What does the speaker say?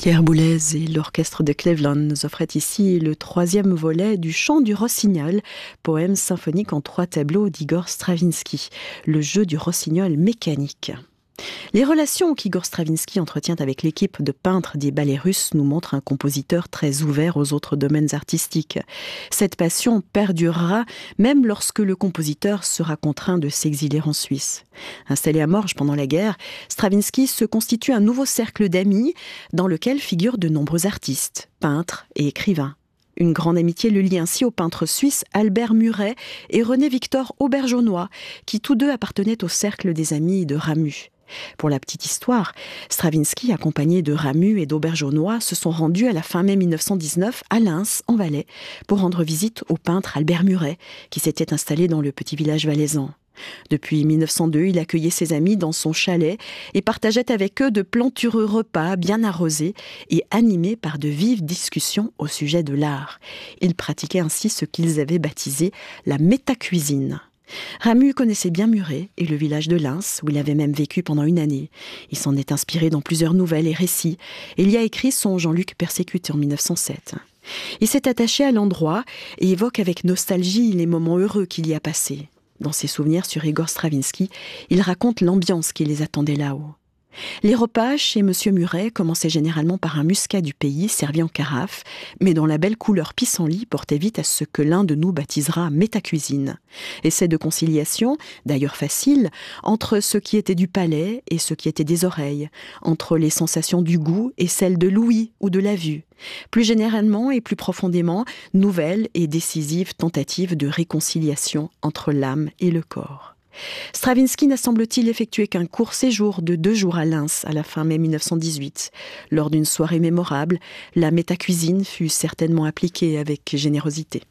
Pierre Boulez et l'orchestre de Cleveland nous offraient ici le troisième volet du Chant du Rossignol, poème symphonique en 3 tableaux d'Igor Stravinsky, le jeu du rossignol mécanique. Les relations qu'Igor Stravinsky entretient avec l'équipe de peintres des ballets russes nous montrent un compositeur très ouvert aux autres domaines artistiques. Cette passion perdurera même lorsque le compositeur sera contraint de s'exiler en Suisse. Installé à Morges pendant la guerre, Stravinsky se constitue un nouveau cercle d'amis dans lequel figurent de nombreux artistes, peintres et écrivains. Une grande amitié le lie ainsi au peintre suisse Albert Muret et René-Victor Auberjonois, qui tous deux appartenaient au cercle des amis de Ramu. Pour la petite histoire, Stravinsky, accompagné de Ramu et d'Auberjonois, se sont rendus à la fin mai 1919 à Lens, en Valais, pour rendre visite au peintre Albert Muret, qui s'était installé dans le petit village valaisan. Depuis 1902, il accueillait ses amis dans son chalet et partageait avec eux de plantureux repas bien arrosés et animés par de vives discussions au sujet de l'art. Ils pratiquaient ainsi ce qu'ils avaient baptisé la métacuisine. Ramu connaissait bien Muret et le village de Lens, où il avait même vécu pendant 1 année. Il s'en est inspiré dans plusieurs nouvelles et récits, et il y a écrit son Jean-Luc persécuté en 1907. Il s'est attaché à l'endroit et évoque avec nostalgie les moments heureux qu'il y a passés. Dans ses souvenirs sur Igor Stravinsky, il raconte l'ambiance qui les attendait là-haut. Les repas chez Monsieur Muret commençaient généralement par un muscat du pays servi en carafe, mais dont la belle couleur pissenlit portait vite à ce que l'un de nous baptisera métacuisine. Essai de conciliation, d'ailleurs facile, entre ce qui était du palais et ce qui était des oreilles, entre les sensations du goût et celles de l'ouïe ou de la vue. Plus généralement et plus profondément, nouvelle et décisive tentative de réconciliation entre l'âme et le corps. Stravinsky n'a semble-t-il effectué qu'un court séjour de 2 jours à Lens à la fin mai 1918. Lors d'une soirée mémorable, la métacuisine fut certainement appliquée avec générosité.